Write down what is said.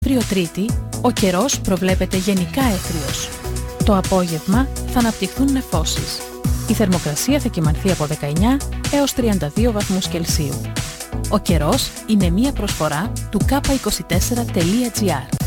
αύριο Τρίτη, ο καιρός προβλέπεται γενικά έθριος. Το απόγευμα θα αναπτυχθούν νεφώσεις. Η θερμοκρασία θα κυμανθεί από 19 έως 32 βαθμούς Κελσίου. Ο καιρός είναι μία προσφορά του K24.gr.